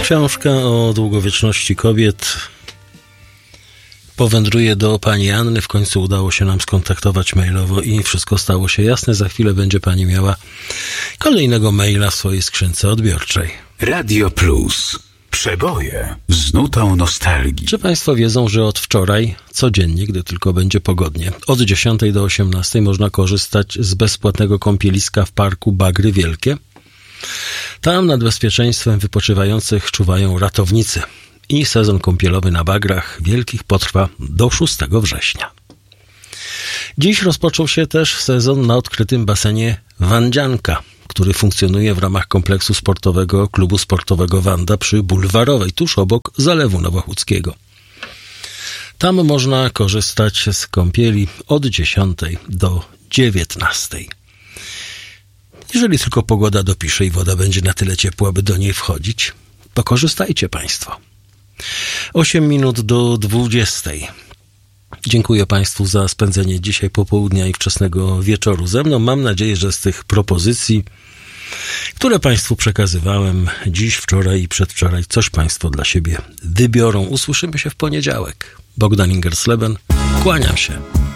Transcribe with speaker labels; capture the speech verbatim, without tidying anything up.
Speaker 1: Książka o długowieczności kobiet powędruje do pani Anny. W końcu udało się nam skontaktować mailowo i wszystko stało się jasne. Za chwilę będzie pani miała kolejnego maila w swojej skrzynce odbiorczej.
Speaker 2: Radio Plus. Przeboje z nutą nostalgii.
Speaker 1: Czy państwo wiedzą, że od wczoraj codziennie, gdy tylko będzie pogodnie, od dziesiątej do osiemnastej można korzystać z bezpłatnego kąpieliska w parku Bagry Wielkie? Tam nad bezpieczeństwem wypoczywających czuwają ratownicy. I sezon kąpielowy na Bagrach Wielkich potrwa do szóstego września. Dziś rozpoczął się też sezon na odkrytym basenie Wandzianka, który funkcjonuje w ramach kompleksu sportowego klubu sportowego Wanda przy Bulwarowej, tuż obok Zalewu Nowochódzkiego. Tam można korzystać z kąpieli od dziesiątej do dziewiętnastej. Jeżeli tylko pogoda dopisze i woda będzie na tyle ciepła, by do niej wchodzić, to korzystajcie państwo. osiem minut do dwudziestej. Dziękuję państwu za spędzenie dzisiaj popołudnia i wczesnego wieczoru ze mną. Mam nadzieję, że z tych propozycji, które państwu przekazywałem dziś, wczoraj i przedwczoraj, coś państwo dla siebie wybiorą. Usłyszymy się w poniedziałek. Bogdan Ingersleben, kłaniam się.